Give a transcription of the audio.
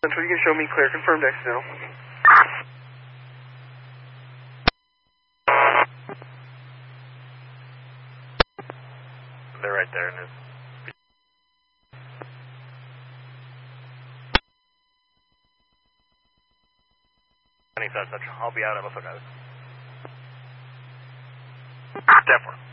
Central, you can show me clear. Confirmed accidental. They're right there in his... Any Central, I'll be out at Buffalo, guys. 10-4.